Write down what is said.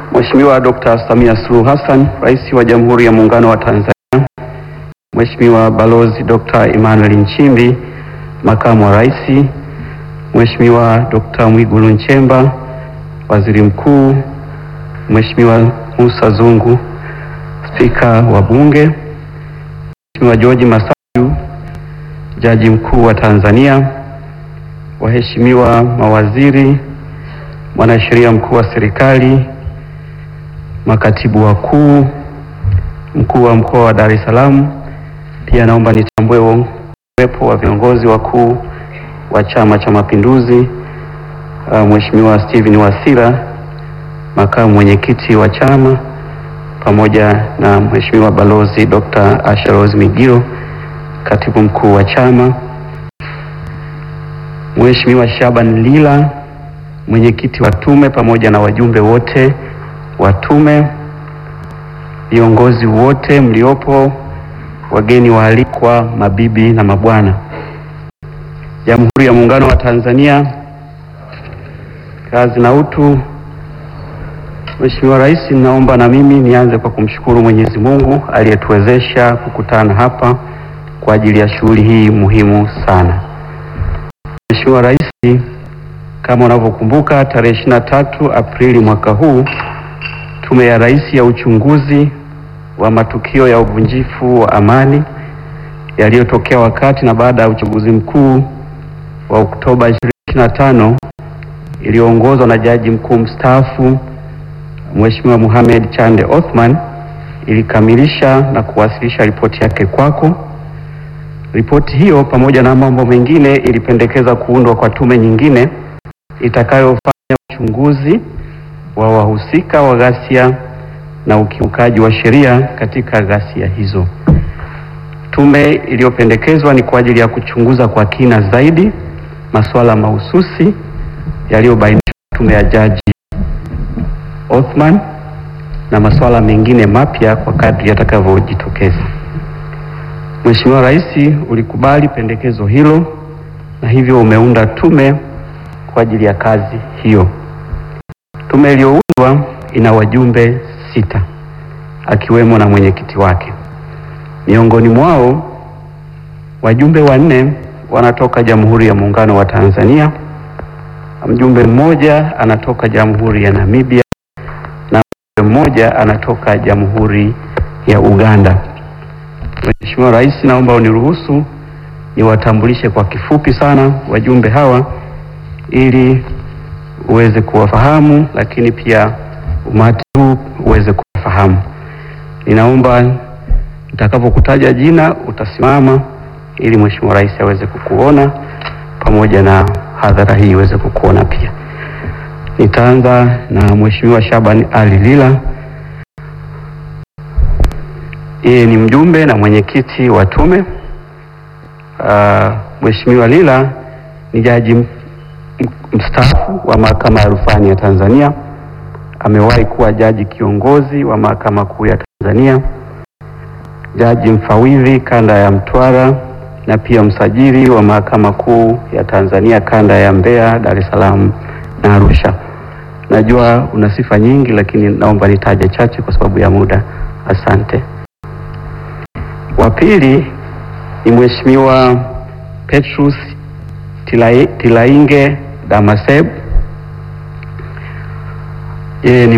Mheshimiwa Dr. Samia Suluhu Hassan, Rais wa Jamhuri ya Muungano wa Tanzania, Mheshimiwa Balozi Dr. Emmanuel Nchimbi, Makamu wa Rais, Mheshimiwa Dr. Mwigulu Nchemba, Waziri Mkuu, Mheshimiwa Musa Zungu, Spika wa Bunge, Mheshimiwa George Masaju, Jaji Mkuu wa Tanzania, waheshimiwa mawaziri, mwanasheria mkuu wa serikali, makatibu wakuu, mkuu wa mkoa wa Dar es Salaam. Pia naomba nitambue uwepo wa viongozi wakuu wa Chama cha Mapinduzi, Mheshimiwa Steven Wasira, makamu mwenyekiti wa chama, pamoja na Mheshimiwa Balozi Dr. Asha Rose Migiro, katibu mkuu wa chama, Mheshimiwa Shaban Lila, mwenyekiti wa tume, pamoja na wajumbe wote wa tume, viongozi wote mliopo, wageni waalikwa, mabibi na mabwana. Jamhuri ya Muungano wa Tanzania, kazi na utu. Mheshimiwa Rais, naomba na mimi nianze kwa kumshukuru Mwenyezi Mungu aliyetuwezesha kukutana hapa kwa ajili ya shughuli hii muhimu sana. Mheshimiwa Rais, kama unavyokumbuka, tarehe 23 Aprili mwaka huu, Tume ya Rais ya uchunguzi wa matukio ya uvunjifu wa amani yaliyotokea wakati na baada ya uchaguzi mkuu wa Oktoba 2025 iliyoongozwa na Jaji Mkuu mstaafu Mheshimiwa Mohamed Chande Othman ilikamilisha na kuwasilisha ripoti yake kwako. Ripoti hiyo pamoja na mambo mengine ilipendekeza kuundwa kwa tume nyingine itakayofanya uchunguzi wa wahusika wa ghasia na ukiukaji wa sheria katika ghasia hizo. Tume iliyopendekezwa ni kwa ajili ya kuchunguza kwa kina zaidi masuala mahususi yaliyobainishwa na tume ya Jaji Othman na masuala mengine mapya kwa kadri yatakavyojitokeza. Mheshimiwa Rais, ulikubali pendekezo hilo na hivyo umeunda tume kwa ajili ya kazi hiyo. Tume iliyoundwa ina wajumbe 6 akiwemo na mwenyekiti wake. Miongoni mwao wajumbe 4 wanatoka Jamhuri ya Muungano wa Tanzania, mjumbe mmoja anatoka Jamhuri ya Namibia na mmoja anatoka Jamhuri ya Uganda. Mheshimiwa Rais, naomba uniruhusu niwatambulishe kwa kifupi sana wajumbe hawa ili uweze kuwafahamu, lakini pia umati huu uweze kuwafahamu. Ninaomba nitakapokutaja jina utasimama ili Mheshimiwa Rais aweze kukuona pamoja na hadhara hii iweze kukuona pia. Nitaanza na Mheshimiwa Shaban Ali Lila. Yeye ni mjumbe na mwenyekiti wa tume. Mheshimiwa Lila ni jaji mstaafu wa Mahakama ya Rufani ya Tanzania. Amewahi kuwa jaji kiongozi wa Mahakama Kuu ya Tanzania, jaji mfawidhi kanda ya Mtwara na pia msajili wa Mahakama Kuu ya Tanzania kanda ya Mbeya, Dar es Salaam na Arusha. Najua una sifa nyingi lakini naomba nitaje chache kwa sababu ya muda. Asante. Wa pili ni Mheshimiwa Petrus Tilainge Damaseb. Yeye ni